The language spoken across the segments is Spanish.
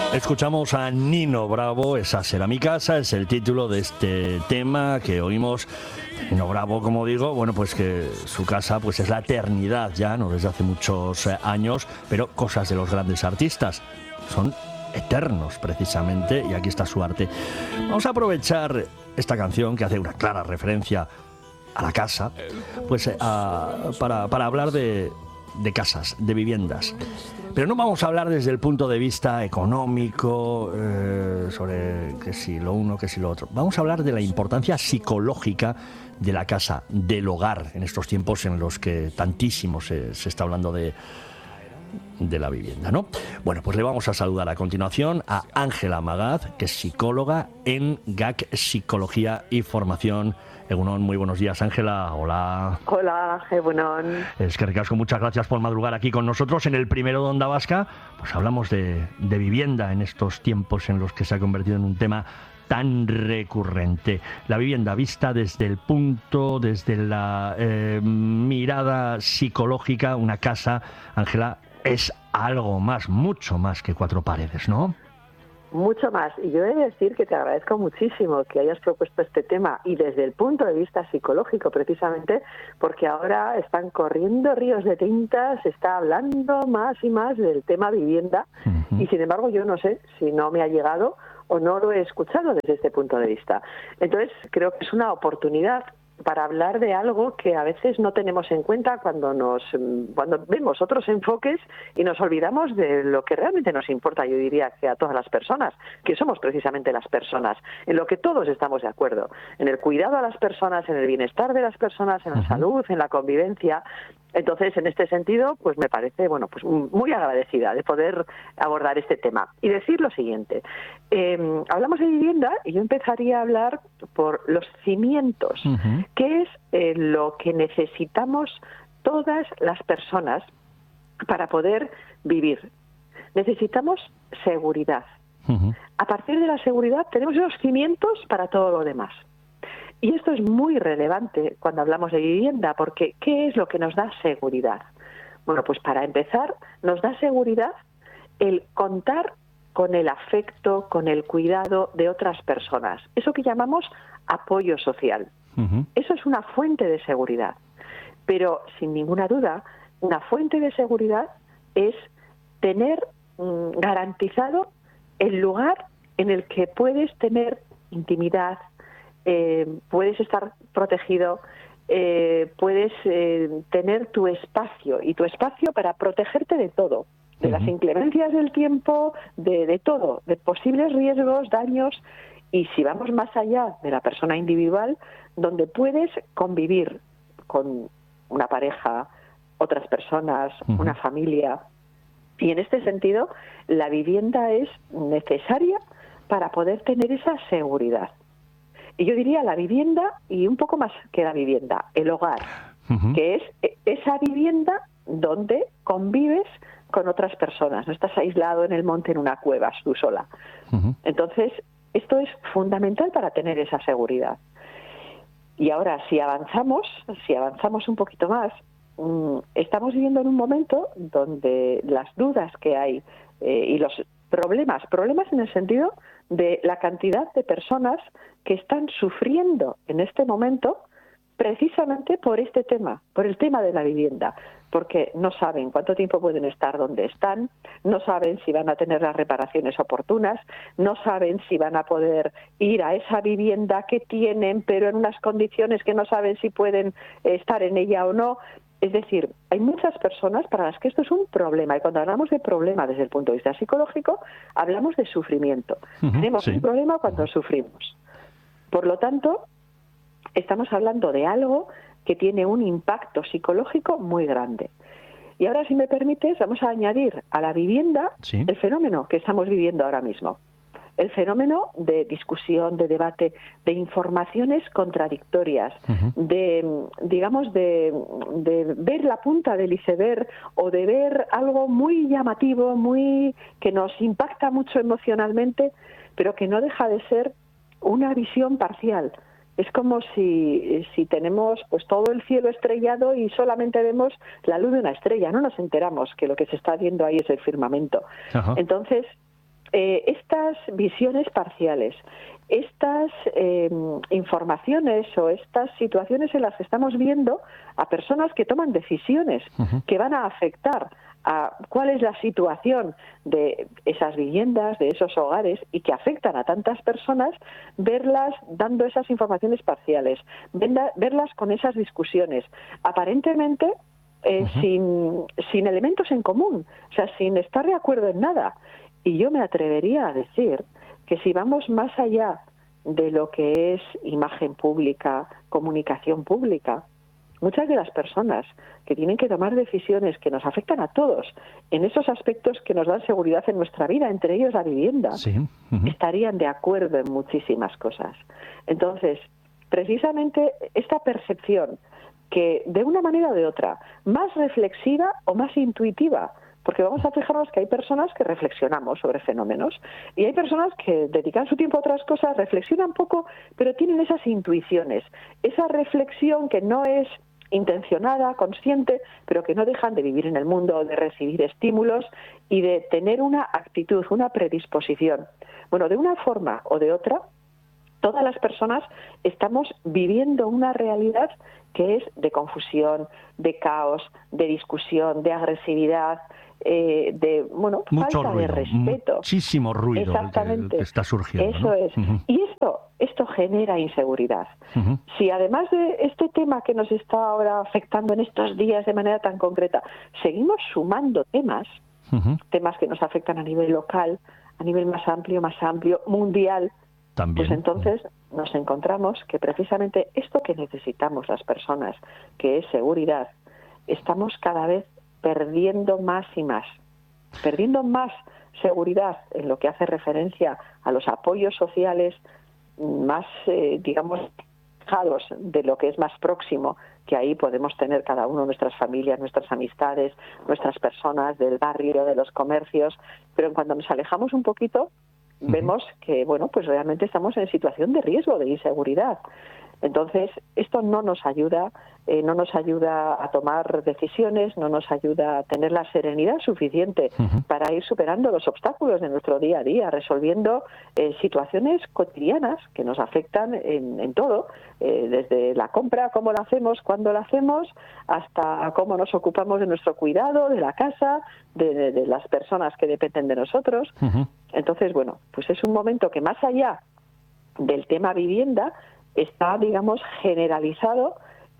Escuchamos a Nino Bravo, Esa será mi casa, es el título de este tema que oímos. Nino Bravo, como digo, bueno, pues que su casa pues es la eternidad ya, no desde hace muchos años, pero cosas de los grandes artistas son eternos precisamente, y aquí está su arte. Vamos a aprovechar esta canción que hace una clara referencia a la casa, pues para hablar de casas, de viviendas. Pero no vamos a hablar desde el punto de vista económico, sobre que si lo uno, que si lo otro. Vamos a hablar de la importancia psicológica de la casa, del hogar, en estos tiempos en los que tantísimo se está hablando de la vivienda, ¿no? Bueno, pues le vamos a saludar a continuación a Ángela Magaz, que es psicóloga en GAC Psicología y Formación. Egunon, muy buenos días, Ángela. Hola. Hola, Egunon. Es que ricasco, muchas gracias por madrugar aquí con nosotros en el primero de Onda Vasca. Pues hablamos de vivienda en estos tiempos en los que se ha convertido en un tema tan recurrente. La vivienda vista desde la mirada psicológica, una casa, Ángela, es algo más, mucho más que cuatro paredes, ¿no? Mucho más. Y yo he de decir que te agradezco muchísimo que hayas propuesto este tema, y desde el punto de vista psicológico precisamente, porque ahora están corriendo ríos de tinta, se está hablando más y más del tema vivienda, y sin embargo yo no sé si no me ha llegado o no lo he escuchado desde este punto de vista. Entonces creo que es una oportunidad para hablar de algo que a veces no tenemos en cuenta cuando vemos otros enfoques y nos olvidamos de lo que realmente nos importa. Yo diría que a todas las personas, que somos precisamente las personas, en lo que todos estamos de acuerdo, en el cuidado a las personas, en el bienestar de las personas, en la salud, en la convivencia. Entonces, en este sentido, pues me parece, bueno, pues muy agradecida de poder abordar este tema y decir lo siguiente. Hablamos de vivienda y yo empezaría a hablar por los cimientos, que es lo que necesitamos todas las personas para poder vivir. Necesitamos seguridad. A partir de la seguridad tenemos los cimientos para todo lo demás. Y esto es muy relevante cuando hablamos de vivienda, porque ¿qué es lo que nos da seguridad? Bueno, pues para empezar, nos da seguridad el contar con el afecto, con el cuidado de otras personas. Eso que llamamos apoyo social. Eso es una fuente de seguridad. Pero, sin ninguna duda, una fuente de seguridad es tener garantizado el lugar en el que puedes tener intimidad, puedes estar protegido, puedes tener tu espacio, y tu espacio para protegerte de todo, de las inclemencias del tiempo, de todo, de posibles riesgos, daños, y si vamos más allá de la persona individual, donde puedes convivir con una pareja, otras personas, una familia. Y en este sentido, la vivienda es necesaria para poder tener esa seguridad. Y yo diría la vivienda, y un poco más que la vivienda, el hogar, que es esa vivienda donde convives con otras personas, no estás aislado en el monte en una cueva, tú sola. Entonces, esto es fundamental para tener esa seguridad. Y ahora, si avanzamos un poquito más, estamos viviendo en un momento donde las dudas que hay y los problemas en el sentido de la cantidad de personas que están sufriendo en este momento precisamente por este tema, por el tema de la vivienda, porque no saben cuánto tiempo pueden estar donde están, no saben si van a tener las reparaciones oportunas, no saben si van a poder ir a esa vivienda que tienen, pero en unas condiciones que no saben si pueden estar en ella o no. Es decir, hay muchas personas para las que esto es un problema, y cuando hablamos de problema desde el punto de vista psicológico, hablamos de sufrimiento. Tenemos un problema cuando sufrimos. Por lo tanto, estamos hablando de algo que tiene un impacto psicológico muy grande. Y ahora, si me permites, vamos a añadir a la vivienda el fenómeno que estamos viviendo ahora mismo. El fenómeno de discusión, de debate, de informaciones contradictorias, de ver la punta del iceberg, o de ver algo muy llamativo, que nos impacta mucho emocionalmente, pero que no deja de ser una visión parcial. Es como si tenemos pues todo el cielo estrellado y solamente vemos la luz de una estrella, no nos enteramos que lo que se está viendo ahí es el firmamento. Entonces, estas visiones parciales, estas informaciones o estas situaciones en las que estamos viendo a personas que toman decisiones que van a afectar a cuál es la situación de esas viviendas, de esos hogares y que afectan a tantas personas, verlas dando esas informaciones parciales, verlas con esas discusiones, aparentemente sin elementos en común, o sea, sin estar de acuerdo en nada. Y yo me atrevería a decir que si vamos más allá de lo que es imagen pública, comunicación pública, muchas de las personas que tienen que tomar decisiones que nos afectan a todos en esos aspectos que nos dan seguridad en nuestra vida, entre ellos la vivienda, estarían de acuerdo en muchísimas cosas. Entonces, precisamente esta percepción que de una manera o de otra, más reflexiva o más intuitiva, porque vamos a fijarnos que hay personas que reflexionamos sobre fenómenos y hay personas que dedican su tiempo a otras cosas, reflexionan poco, pero tienen esas intuiciones, esa reflexión que no es intencionada, consciente, pero que no dejan de vivir en el mundo, de recibir estímulos y de tener una actitud, una predisposición. Bueno, de una forma o de otra, todas las personas estamos viviendo una realidad que es de confusión, de caos, de discusión, de agresividad, de mucho falta ruido, de respeto. Muchísimo ruido que está surgiendo. Eso es. Y esto genera inseguridad. Si además de este tema que nos está ahora afectando en estos días de manera tan concreta, seguimos sumando temas que nos afectan a nivel local, a nivel más amplio, mundial, también. Pues entonces nos encontramos que precisamente esto que necesitamos las personas, que es seguridad, estamos cada vez perdiendo más y más, perdiendo más seguridad en lo que hace referencia a los apoyos sociales más, digamos, alejados de lo que es más próximo, que ahí podemos tener cada uno nuestras familias, nuestras amistades, nuestras personas del barrio, de los comercios, pero cuando nos alejamos un poquito, vemos que, pues realmente estamos en situación de riesgo, de inseguridad. Entonces, esto no nos ayuda a tomar decisiones, no nos ayuda a tener la serenidad suficiente para ir superando los obstáculos de nuestro día a día, resolviendo situaciones cotidianas que nos afectan en todo, desde la compra, cómo la hacemos, cuándo la hacemos, hasta cómo nos ocupamos de nuestro cuidado, de la casa, de las personas que dependen de nosotros. Entonces, pues es un momento que más allá del tema vivienda, está, digamos, generalizada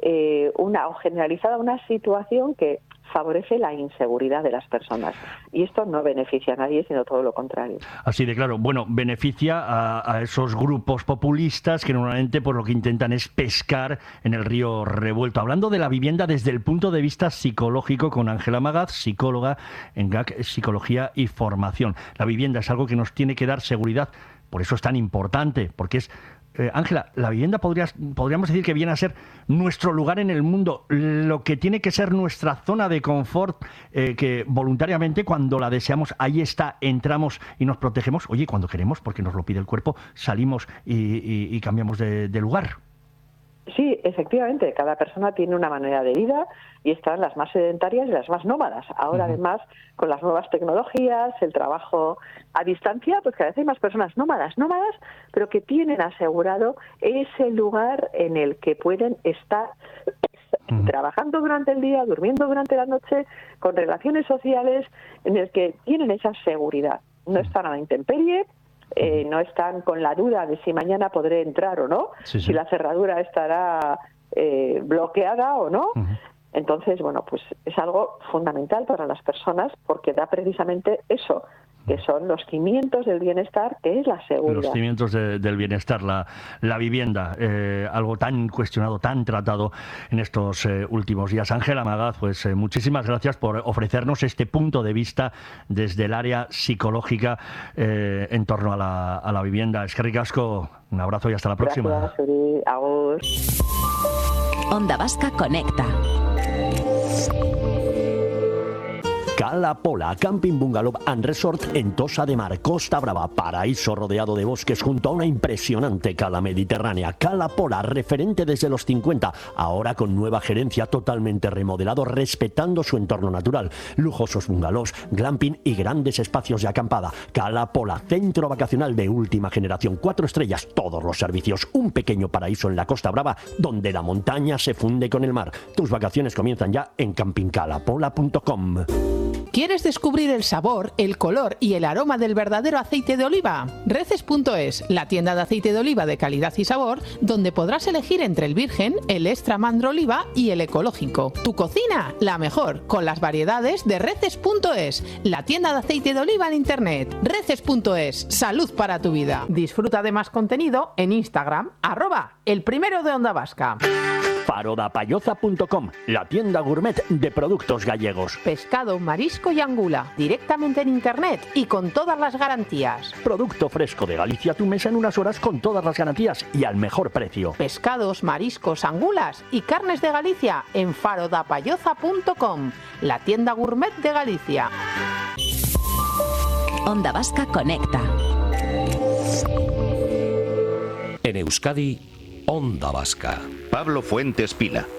una situación que favorece la inseguridad de las personas. Y esto no beneficia a nadie, sino todo lo contrario. Así de claro. Beneficia a esos grupos populistas que normalmente lo que intentan es pescar en el río revuelto. Hablando de la vivienda desde el punto de vista psicológico con Ángela Magaz, psicóloga en GAC Psicología y Formación. La vivienda es algo que nos tiene que dar seguridad, por eso es tan importante, porque es... Ángela, la vivienda podríamos decir que viene a ser nuestro lugar en el mundo, lo que tiene que ser nuestra zona de confort, que voluntariamente cuando la deseamos, ahí está, entramos y nos protegemos. Oye, cuando queremos, porque nos lo pide el cuerpo, salimos y cambiamos de lugar. Sí, efectivamente, cada persona tiene una manera de vida y están las más sedentarias y las más nómadas. Ahora, además, con las nuevas tecnologías, el trabajo a distancia, pues cada vez hay más personas nómadas, pero que tienen asegurado ese lugar en el que pueden estar trabajando durante el día, durmiendo durante la noche, con relaciones sociales, en el que tienen esa seguridad. No están a la intemperie, no están con la duda de si mañana podré entrar o no, si la cerradura estará bloqueada o no. Entonces, pues es algo fundamental para las personas porque da precisamente eso, que son los cimientos del bienestar, que es la seguridad. Los cimientos del bienestar, la vivienda, algo tan cuestionado, tan tratado en estos últimos días. Ángela Magaz, pues muchísimas gracias por ofrecernos este punto de vista desde el área psicológica en torno a la vivienda. Eskerrik asko, un abrazo y hasta la próxima. Gracias, Uri. Agur. Onda Vasca Conecta. Cala Pola, Camping Bungalow and Resort en Tossa de Mar, Costa Brava, paraíso rodeado de bosques junto a una impresionante cala mediterránea. Cala Pola, referente desde los 50, ahora con nueva gerencia, totalmente remodelado, respetando su entorno natural. Lujosos bungalows, glamping y grandes espacios de acampada. Cala Pola, centro vacacional de última generación, 4 estrellas, todos los servicios, un pequeño paraíso en la Costa Brava donde la montaña se funde con el mar. Tus vacaciones comienzan ya en campingcalapola.com. ¿Quieres descubrir el sabor, el color y el aroma del verdadero aceite de oliva? Reces.es, la tienda de aceite de oliva de calidad y sabor, donde podrás elegir entre el virgen, el extra mandro oliva y el ecológico. Tu cocina, la mejor, con las variedades de Reces.es, la tienda de aceite de oliva en internet. Reces.es, salud para tu vida. Disfruta de más contenido en Instagram, @elprimero de Onda Vasca. Farodapayoza.com, la tienda gourmet de productos gallegos. Pescado, marisco y angula, directamente en internet y con todas las garantías. Producto fresco de Galicia a tu mesa en unas horas con todas las garantías y al mejor precio. Pescados, mariscos, angulas y carnes de Galicia en farodapayoza.com, la tienda gourmet de Galicia. Onda Vasca conecta. En Euskadi, Onda Vasca. Pablo Fuentes Pila.